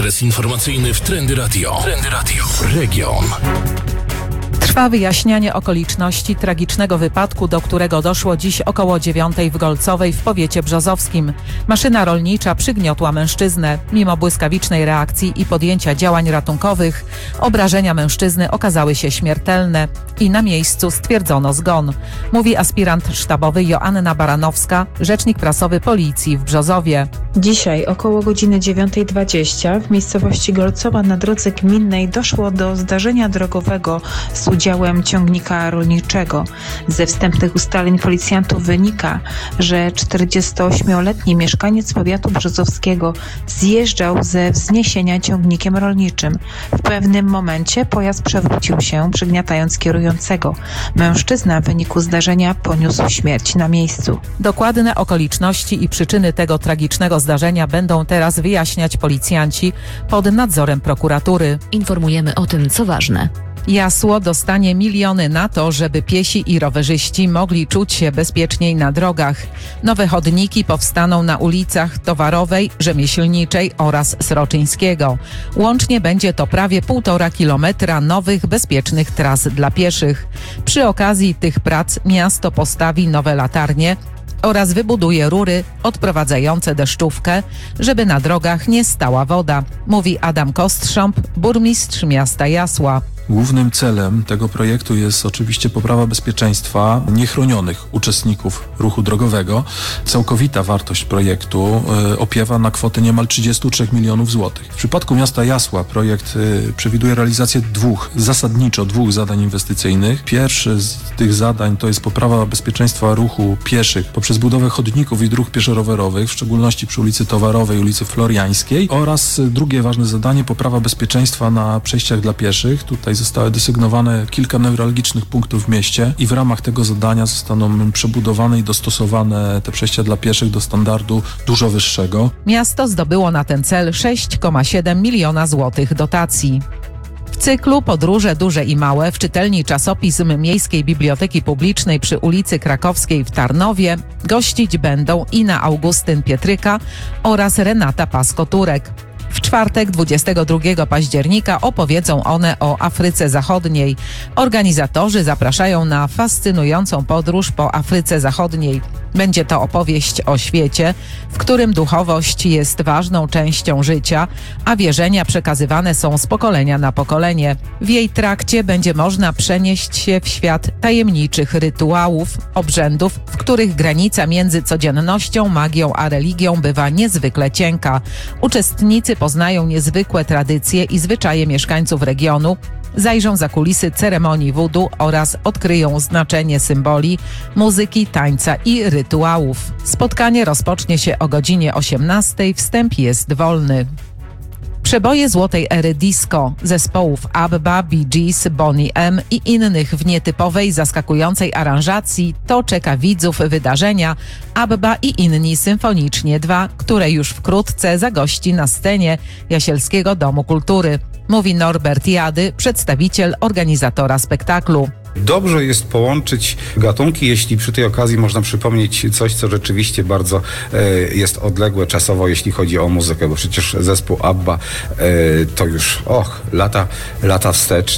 Ekspres informacyjny w Trendy Radio. Trendy Radio. Region. Trwa wyjaśnianie okoliczności tragicznego wypadku, do którego doszło dziś około 9:00 w Golcowej w powiecie brzozowskim. Maszyna rolnicza przygniotła mężczyznę. Mimo błyskawicznej reakcji i podjęcia działań ratunkowych, obrażenia mężczyzny okazały się śmiertelne i na miejscu stwierdzono zgon. Mówi aspirant sztabowy Joanna Baranowska, rzecznik prasowy Policji w Brzozowie. Dzisiaj około godziny 9:20 w miejscowości Golcowa na drodze gminnej doszło do zdarzenia drogowego z udziałem ciągnika rolniczego. Ze wstępnych ustaleń policjantów wynika, że 48-letni mieszkaniec powiatu brzozowskiego zjeżdżał ze wzniesienia ciągnikiem rolniczym. W pewnym momencie pojazd przewrócił się, przygniatając kierującego. Mężczyzna w wyniku zdarzenia poniósł śmierć na miejscu. Dokładne okoliczności i przyczyny tego tragicznego zdarzenia będą teraz wyjaśniać policjanci pod nadzorem prokuratury. Informujemy o tym, co ważne. Jasło dostanie miliony na to, żeby piesi i rowerzyści mogli czuć się bezpieczniej na drogach. Nowe chodniki powstaną na ulicach Towarowej, Rzemieślniczej oraz Sroczyńskiego. Łącznie będzie to prawie 1,5 kilometra nowych, bezpiecznych tras dla pieszych. Przy okazji tych prac miasto postawi nowe latarnie oraz wybuduje rury odprowadzające deszczówkę, żeby na drogach nie stała woda, mówi Adam Kostrząb, burmistrz miasta Jasła. Głównym celem tego projektu jest oczywiście poprawa bezpieczeństwa niechronionych uczestników ruchu drogowego. Całkowita wartość projektu opiewa na kwotę niemal 33 milionów złotych. W przypadku miasta Jasła projekt przewiduje realizację zasadniczo dwóch zadań inwestycyjnych. Pierwsze z tych zadań to jest poprawa bezpieczeństwa ruchu pieszych poprzez budowę chodników i dróg pieszo-rowerowych, w szczególności przy ulicy Towarowej, ulicy Floriańskiej, oraz drugie ważne zadanie, poprawa bezpieczeństwa na przejściach dla pieszych. Tutaj zostały desygnowane kilka newralgicznych punktów w mieście i w ramach tego zadania zostaną przebudowane i dostosowane te przejścia dla pieszych do standardu dużo wyższego. Miasto zdobyło na ten cel 6,7 miliona złotych dotacji. W cyklu Podróże duże i małe w czytelni czasopism Miejskiej Biblioteki Publicznej przy ulicy Krakowskiej w Tarnowie gościć będą Ina Augustyn Pietryka oraz Renata Pasko-Turek. W czwartek, 22 października, opowiedzą one o Afryce Zachodniej. Organizatorzy zapraszają na fascynującą podróż po Afryce Zachodniej. Będzie to opowieść o świecie, w którym duchowość jest ważną częścią życia, a wierzenia przekazywane są z pokolenia na pokolenie. W jej trakcie będzie można przenieść się w świat tajemniczych rytuałów, obrzędów, w których granica między codziennością, magią a religią bywa niezwykle cienka. Uczestnicy poznają niezwykłe tradycje i zwyczaje mieszkańców regionu, zajrzą za kulisy ceremonii wudu oraz odkryją znaczenie symboli, muzyki, tańca i rytuałów. Spotkanie rozpocznie się o godzinie 18:00. Wstęp jest wolny. Przeboje złotej ery disco zespołów ABBA, Bee Gees, Boney M i innych w nietypowej, zaskakującej aranżacji to czeka widzów wydarzenia ABBA i inni symfonicznie 2, które już wkrótce zagości na scenie Jasielskiego Domu Kultury, mówi Norbert Jady, przedstawiciel organizatora spektaklu. Dobrze jest połączyć gatunki, jeśli przy tej okazji można przypomnieć coś, co rzeczywiście bardzo jest odległe czasowo, jeśli chodzi o muzykę, bo przecież zespół ABBA to już lata wstecz,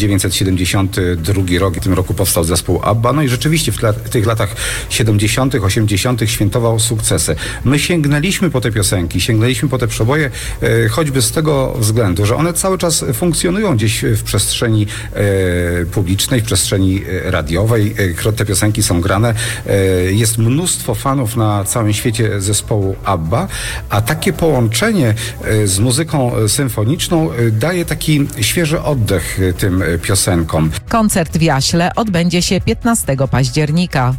1972 rok, w tym roku powstał zespół ABBA, no i rzeczywiście w tych latach 70., 80. świętował sukcesy. My sięgnęliśmy po te piosenki, sięgnęliśmy po te przeboje, choćby z tego względu, że one cały czas funkcjonują gdzieś w przestrzeni publicznej, w przestrzeni radiowej. Te piosenki są grane. Jest mnóstwo fanów na całym świecie zespołu ABBA, a takie połączenie z muzyką symfoniczną daje taki świeży oddech tym piosenkom. Koncert w Jaśle odbędzie się 15 października.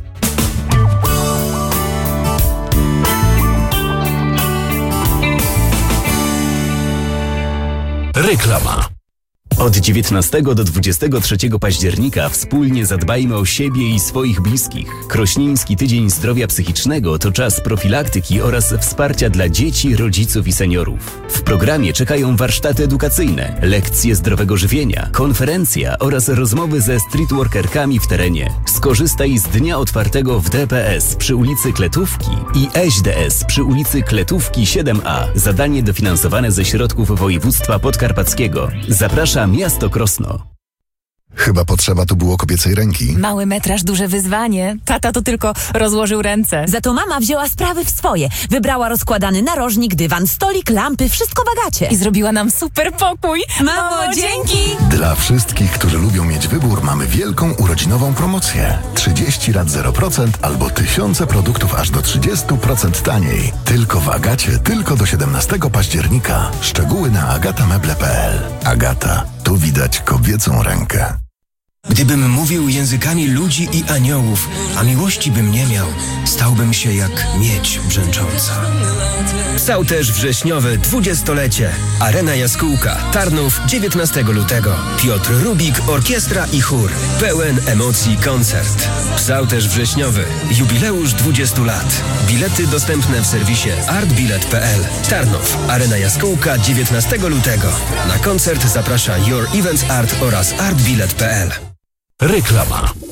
Reklama. Od 19 do 23 października wspólnie zadbajmy o siebie i swoich bliskich. Krośnieński Tydzień Zdrowia Psychicznego to czas profilaktyki oraz wsparcia dla dzieci, rodziców i seniorów. W programie czekają warsztaty edukacyjne, lekcje zdrowego żywienia, konferencja oraz rozmowy ze streetworkerkami w terenie. Skorzystaj z dnia otwartego w DPS przy ulicy Kletówki i ŚDS przy ulicy Kletówki 7A. Zadanie dofinansowane ze środków województwa podkarpackiego. Zaprasza Miasto Krosno. Chyba potrzeba tu było kobiecej ręki. Mały metraż, duże wyzwanie. Tata tu tylko rozłożył ręce. Za to mama wzięła sprawy w swoje. Wybrała rozkładany narożnik, dywan, stolik, lampy, wszystko w Agacie. I zrobiła nam super pokój. Mamo, dzięki! Dla wszystkich, którzy lubią mieć wybór, mamy wielką urodzinową promocję. 30 rat 0% albo tysiące produktów aż do 30% taniej. Tylko w Agacie, tylko do 17 października. Szczegóły na agatameble.pl. Agata, tu widać kobiecą rękę. Gdybym mówił językami ludzi i aniołów, a miłości bym nie miał, stałbym się jak miedź brzęcząca. Psałterz wrześniowy 20-lecie. Arena Jaskółka, Tarnów, 19 lutego. Piotr Rubik, orkiestra i chór. Pełen emocji koncert. Psałterz wrześniowy. Jubileusz 20 lat. Bilety dostępne w serwisie artbilet.pl. Tarnów, Arena Jaskółka, 19 lutego. Na koncert zaprasza Your Events Art oraz artbilet.pl. Reklama.